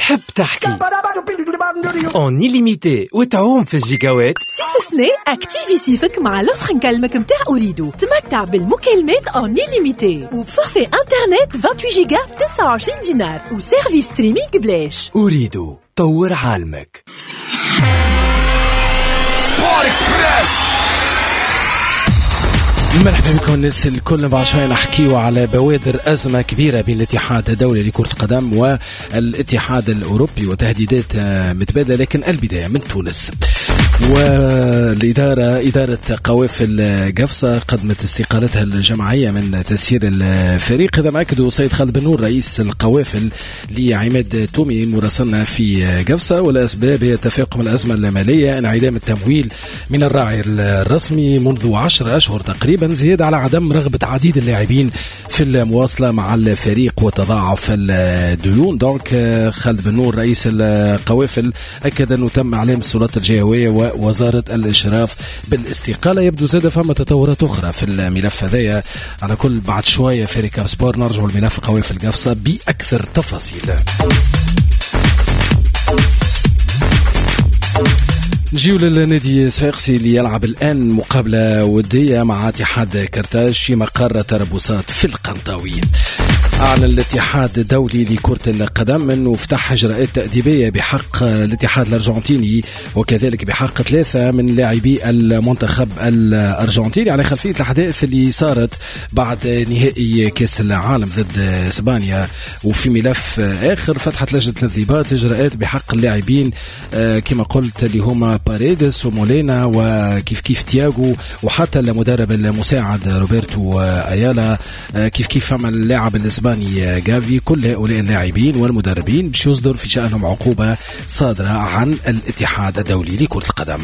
تحب تحكي اون illimité وتعوم في الجيجاوات. صيف سنة اكتيفي صيفك مع لوفر نكلمك متاع أوريدو. تمتع بالمكالمات اون illimité وبفورفي انترنت 28 جيجا ب 29 دينار وسيرفيس ستريمينغ بلاش. أوريدو طور عالمك. سبور اكسبريس. مرحبا بكم الناس الكل. بعد شوي نحكيو على بوادر أزمة كبيرة بين الاتحاد الدولي لكرة القدم والاتحاد الأوروبي وتهديدات متبادلة، لكن البداية من تونس. إدارة قوافل قفصة قدمت استقالتها الجماعية من تسيير الفريق. هذا ما أكده سيد خالد بن نور رئيس القوافل لعماد تومي مراسلنا في قفصة، والأسباب هي تفاقم الأزمة المالية، انعدام التمويل من الراعي الرسمي منذ 10 أشهر تقريبا، زيادة على عدم رغبة عديد اللاعبين في المواصلة مع الفريق وتضاعف الديون. دونك خالد بن نور رئيس القوافل أكد أنه تم إعلام السلطات الجهوية ووزارة الإشراف بالاستقالة. يبدو زاد فما تطورات أخرى في الملف هذايا. على كل بعد شوية في ريكاب سبور نرجع الملف قوافل قفصة بأكثر تفاصيل. نجيو للنادي الصفاقسي اللي يلعب الآن مقابلة ودية مع اتحاد كرتاج في مقر تربصات في القنطاوي. أعلن الاتحاد الدولي لكرة القدم أنه فتح إجراءات تأديبية بحق الاتحاد الأرجنتيني وكذلك بحق 3 من لاعبي المنتخب الأرجنتيني على خلفية الأحداث اللي صارت بعد نهائي كأس العالم ضد إسبانيا. وفي ملف آخر فتحت لجنة الانضباط إجراءات بحق اللاعبين كما قلت اللي هما باريدس ومولينا وكيف تياغو وحتى المدرب المساعد روبرتو أيالا، كيف فما اللاعب الإسباني جافي. كل هؤلاء اللاعبين والمدربين باش يصدر في شأنهم عقوبة صادرة عن الاتحاد الدولي لكرة القدم.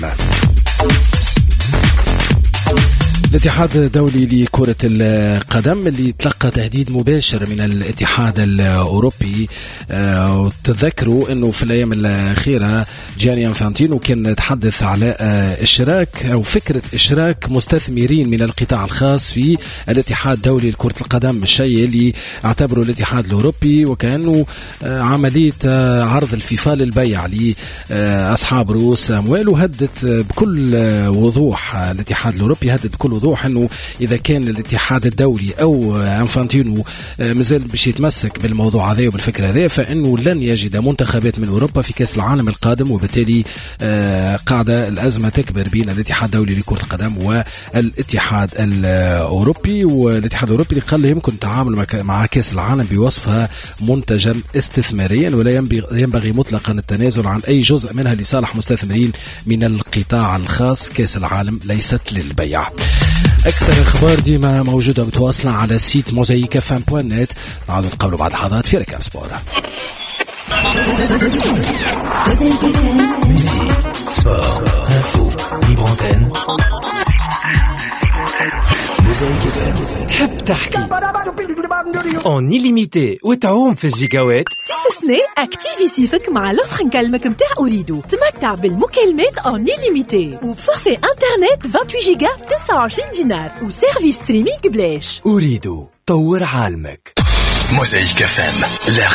الاتحاد الدولي لكرة القدم اللي تلقى تهديد مباشر من الاتحاد الأوروبي. وتذكروا أنه في الأيام الأخيرة جاني انفانتينو كان يتحدث على إشراك أو فكرة إشراك مستثمرين من القطاع الخاص في الاتحاد الدولي لكرة القدم، الشيء اللي اعتبره الاتحاد الأوروبي وكأنه عملية عرض الفيفا للبيع لأصحاب رؤوس أموال. وهدت بكل وضوح الاتحاد الأوروبي بكل وضوح أنه إذا كان الاتحاد الدولي أو انفانتينو مازال باش يتمسك بالموضوع هذا وبالفكرة هذا فإنه لن يجد منتخبات من أوروبا في كأس العالم القادم، وبالتالي قاعدة الأزمة تكبر بين الاتحاد الدولي لكرة القدم والاتحاد الأوروبي. والاتحاد الأوروبي اللي قال يمكن التعامل مع كأس العالم بوصفها منتجا استثماريا ولا ينبغي مطلقا التنازل عن أي جزء منها لصالح مستثمرين من القطاع الخاص. كأس العالم ليست للبيع. أكثر أخبار ديما موجودة متواصلة على سيت موزايك FM.net. نعود نتقابلوا بعد لحظات في ركاب سبور. تحب تحكي اون illimité وتعوم في الجيجاوات. صيف سنة اكتيفي صيفك مع لوفر نكلمك متاع أوريدو. تمتع بالمكالمات اون illimité وبفورفي انترنت 28 جيجا ب 29 دينار وسيرفيس ستريمينغ بلاش. أوريدو طور عالمك. موزايك FM.